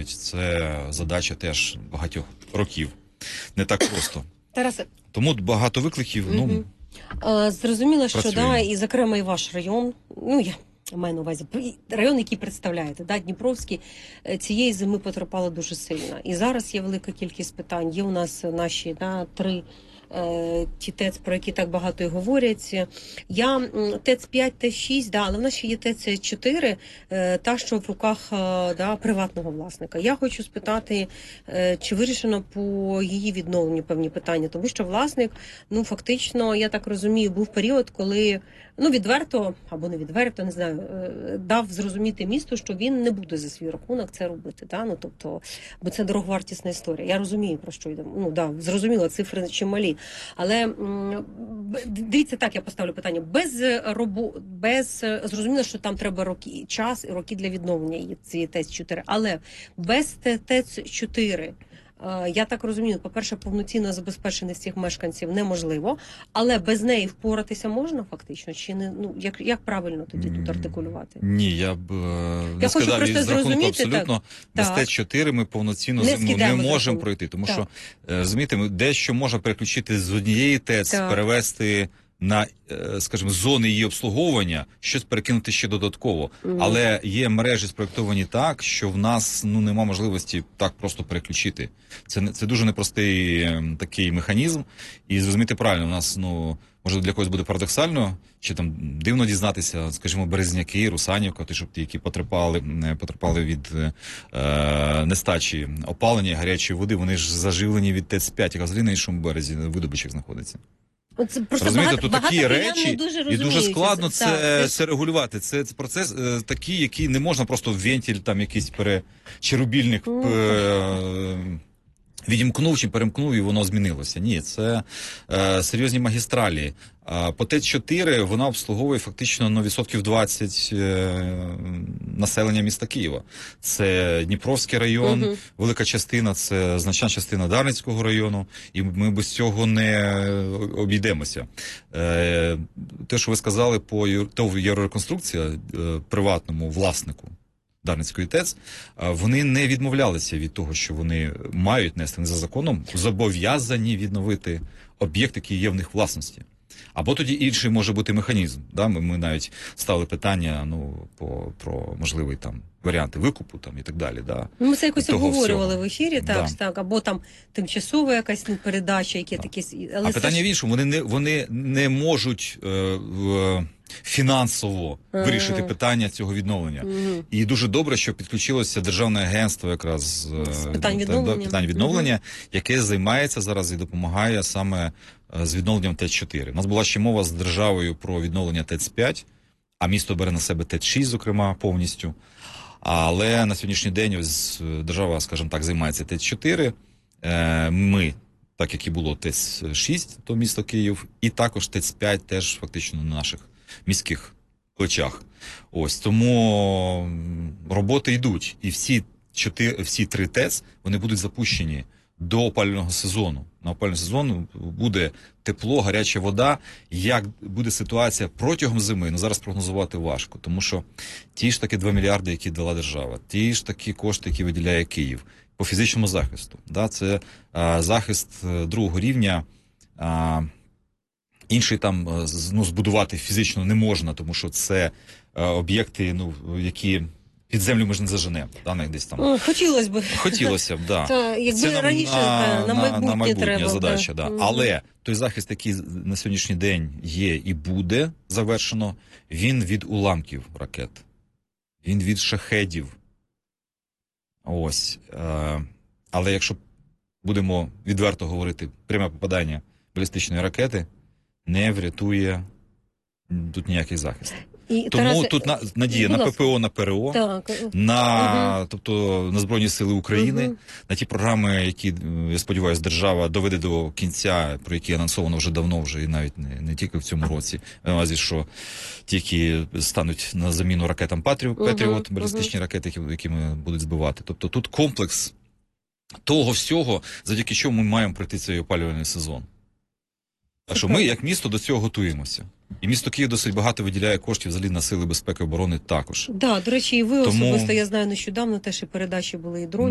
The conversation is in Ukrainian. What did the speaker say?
навіть це задача теж багатьох років. Не так просто. Тарасе, Тому багато викликів, ну, зрозуміло, що працюємо. і зокрема і ваш район, я маю на увазі район, який представляєте, Дніпровський, цієї зими потерпало дуже сильно. І зараз є велика кількість питань. Є у нас наші три ті ТЕЦ, про які так багато і говорять. ТЕЦ-5, ТЕЦ-6, але в нас ще є ТЕЦ-4, та, що в руках приватного власника. Я хочу спитати, чи вирішено по її відновленню певні питання, тому що власник, фактично, я так розумію, був період, коли, відверто, або не відверто, не знаю, дав зрозуміти місту, що він не буде за свій рахунок це робити, бо це дороговартісна історія. Я розумію, про що йде. Зрозуміло, цифри чималі. Але дивіться, так я поставлю питання. Зрозуміло, що там треба час і роки для відновлення цієї ТЕЦ-4, але без ТЕЦ-4, я так розумію, по-перше, повноцінно забезпеченість цих мешканців неможливо, але без неї впоратися можна фактично? Чи не, як правильно тоді тут артикулювати? Ні, я б не сказав із рахунку абсолютно. Без ТЕЦ-4 ми повноцінно зиму не можемо пройти, тому що, розумієте, дещо можна переключити з однієї ТЕЦ, перевести на, скажімо, зони її обслуговування, щось перекинути ще додатково. Але є мережі спроєктовані так, що в нас нема можливості так просто переключити. Це дуже непростий такий механізм. І зрозуміти правильно, у нас, може для когось буде парадоксально, чи там дивно дізнатися, скажімо, Березняки, Русанівка, які потерпали від нестачі опалення, гарячої води, вони ж заживлені від ТЕЦ-5, яка взагалі на іншому березі видобичок знаходиться. Розумієте, тут такі речі, і дуже складно це регулювати. Це процес такий, який не можна просто вентиль, там якийсь чи рубільник відімкнув чи перемкнув, і воно змінилося. Ні, це серйозні магістралі. По ТЕЦ-4 вона обслуговує фактично на 20% населення міста Києва. Це Дніпровський район, велика частина, це значна частина Дарницького району, і ми без цього не обійдемося. Те, що ви сказали по єврореконструкції приватному власнику Дарницької ТЕЦ, вони не відмовлялися від того, що вони мають нести за законом, зобов'язані відновити об'єкт, який є в них власності. Або тоді інший може бути механізм. Ми навіть ставили питання про можливі варіанти викупу і так далі. Ми це якось обговорювали в ефірі, так, або там тимчасова якась передача, які такі. Але питання в іншому, вони не можуть фінансово вирішити питання цього відновлення. І дуже добре, що підключилося Державне агентство якраз з питань відновлення, яке займається зараз і допомагає саме з відновленням ТЕЦ-4. У нас була ще мова з державою про відновлення ТЕЦ-5, а місто бере на себе ТЕЦ-6, зокрема, повністю. Але на сьогоднішній день ось держава, скажімо так, займається ТЕЦ-4. Ми, так як і було ТЕЦ-6, то місто Київ, і також ТЕЦ-5 теж фактично на наших міських плечах. Ось, тому роботи йдуть. І всі 3 ТЕЦ, вони будуть запущені до опалювального сезону. На опалювальний сезон буде тепло, гаряча вода. Як буде ситуація протягом зими, зараз прогнозувати важко. Тому що ті ж таки 2 мільярди, які дала держава, ті ж такі кошти, які виділяє Київ по фізичному захисту. Це захист другого рівня. Інший там збудувати фізично не можна, тому що це об'єкти, які під землю ми ж не заженемо. Десь там. Хотілося б, так. Це раніше на майбутнє задача. Але той захист, який на сьогоднішній день є і буде завершено, він від уламків ракет. Він від шахедів. Ось. Але якщо будемо відверто говорити, пряме попадання балістичної ракети не врятує тут ніякий захист. Тому тут надія на ППО, на ПРО, тобто на Збройні Сили України, на ті програми, які, я сподіваюся, держава доведе до кінця, про які анонсовано вже давно, і навіть не тільки в цьому році, що ті, які стануть на заміну ракетам Патріот, балістичні ракети, якими будуть збивати. Тобто тут комплекс того всього, завдяки чому ми маємо пройти цей опалювальний сезон. Так що ми, як місто, до цього готуємося. І місто Київ досить багато виділяє коштів взагалі на сили безпеки і оборони також. До речі, і ви особисто, я знаю, нещодавно теж і передачі були і дронів.